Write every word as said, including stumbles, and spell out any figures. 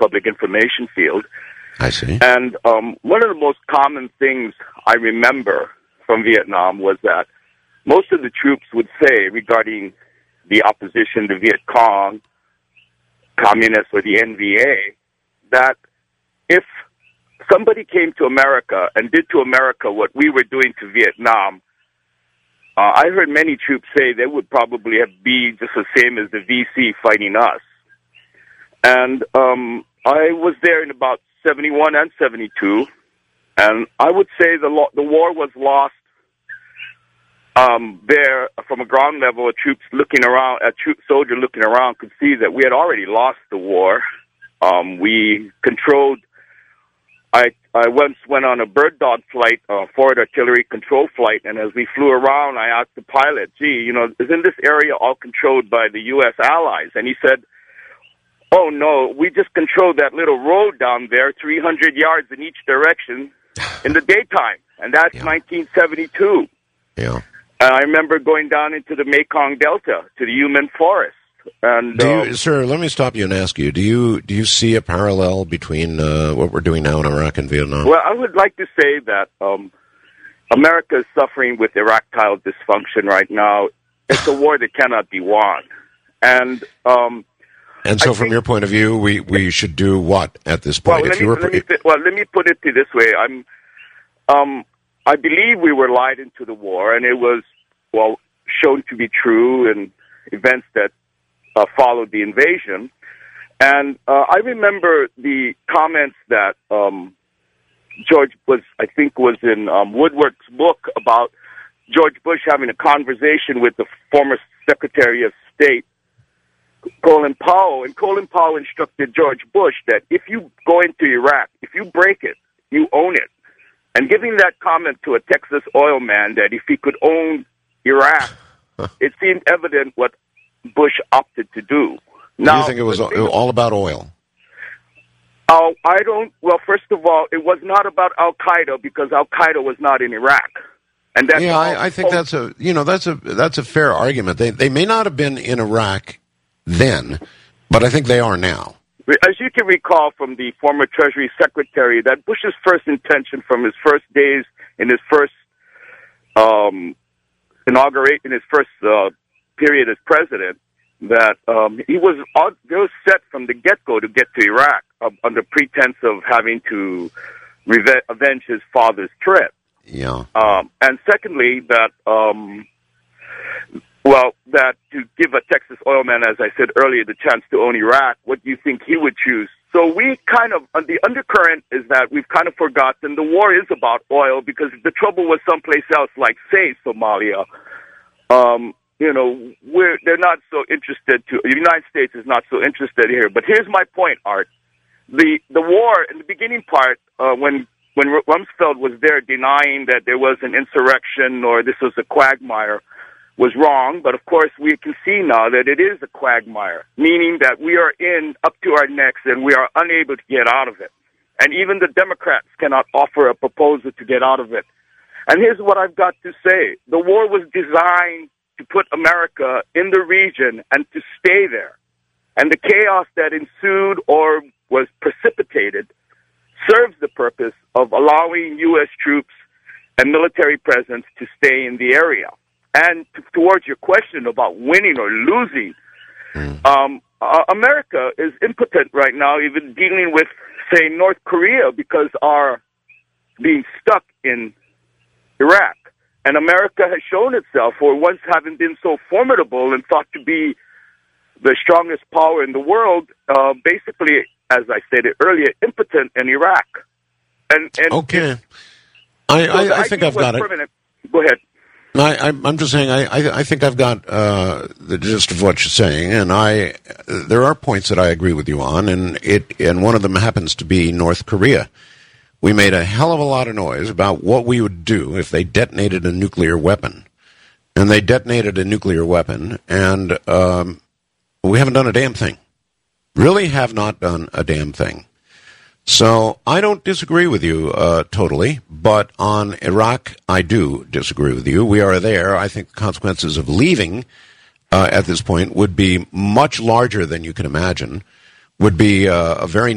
public information field. I see. And um, one of the most common things I remember from Vietnam was that most of the troops would say regarding the opposition, the Viet Cong, communists, or the N V A, that if somebody came to America and did to America what we were doing to Vietnam, uh, I heard many troops say they would probably have be just the same as the V C fighting us. And um, I was there in about seventy-one and seventy-two, and I would say the lo- the war was lost um, there from a ground level. A troops looking around, a troop soldier looking around could see that we had already lost the war. Um, we controlled. I I once went on a bird dog flight, uh, forward artillery control flight, and as we flew around, I asked the pilot, "Gee, you know, isn't this area all controlled by the U S allies?" And he said, "Oh, no, we just control that little road down there, three hundred yards in each direction in the daytime." And that's yeah. nineteen seventy-two. Yeah. And I remember going down into the Mekong Delta to the Yumen Forest. And, do you, um, sir, let me stop you and ask you, do you do you see a parallel between uh, what we're doing now in Iraq and Vietnam? Well, I would like to say that um, America is suffering with erectile dysfunction right now. It's a war that cannot be won. And... Um, And so, I from think, your point of view, we, we should do what at this point? Well, if let, you me, were, let me well, let me put it to this way. I'm, um, I believe we were lied into the war, and it was well shown to be true in events that uh, followed the invasion. And uh, I remember the comments that um, George was, I think, was in um, Woodward's book about George Bush having a conversation with the former Secretary of State, Colin Powell, and Colin Powell instructed George Bush that if you go into Iraq, if you break it, you own it. And giving that comment to a Texas oil man that if he could own Iraq, it seemed evident what Bush opted to do. Now, do you think it was all about oil? Oh, I don't. Well, first of all, it was not about Al Qaeda because Al Qaeda was not in Iraq. And that's yeah, I, I think that's a you know that's a that's a fair argument. They they may not have been in Iraq then, but I think they are now. As you can recall from the former Treasury Secretary, that Bush's first intention from his first days in his first um, inaugurate in his first uh, period as president, that um, he was all, he was set from the get-go to get to Iraq uh, under pretense of having to reve- avenge his father's trip. Yeah. Um, and secondly, that. Um, Well, that to give a Texas oil man, as I said earlier, the chance to own Iraq, what do you think he would choose? So we kind of, uh, the undercurrent is that we've kind of forgotten the war is about oil because if the trouble was someplace else, like, say, Somalia, um, you know, we're, they're not so interested to, the United States is not so interested here. But here's my point, Art. The, the war, in the beginning part, uh, when, when Rumsfeld was there denying that there was an insurrection or this was a quagmire, was wrong, but of course we can see now that it is a quagmire, meaning that we are in up to our necks and we are unable to get out of it. And even the Democrats cannot offer a proposal to get out of it. And here's what I've got to say. The war was designed to put America in the region and to stay there. And the chaos that ensued or was precipitated serves the purpose of allowing U S troops and military presence to stay in the area. And t- towards your question about winning or losing, mm. um, uh, America is impotent right now, even dealing with, say, North Korea, because our being stuck in Iraq. And America has shown itself, for once having been so formidable and thought to be the strongest power in the world, uh, basically, as I stated earlier, impotent in Iraq. And, and okay, I, so I, I think I've got permanent. it. Go ahead. I, I'm just saying. I, I, I think I've got uh, the gist of what you're saying, and I there are points that I agree with you on, and it and one of them happens to be North Korea. We made a hell of a lot of noise about what we would do if they detonated a nuclear weapon, and they detonated a nuclear weapon, and um, we haven't done a damn thing. Really, have not done a damn thing. So I don't disagree with you uh, totally, but on Iraq, I do disagree with you. We are there. I think the consequences of leaving uh, at this point would be much larger than you can imagine, would be uh, a very